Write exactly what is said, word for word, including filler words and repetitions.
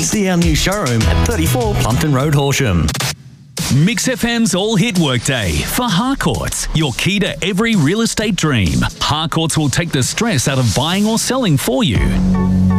see our new showroom at thirty-four Plumpton Road, Horsham. Mix F M's All Hit Workday for Harcourts, your key to every real estate dream. Harcourts will take the stress out of buying or selling for you.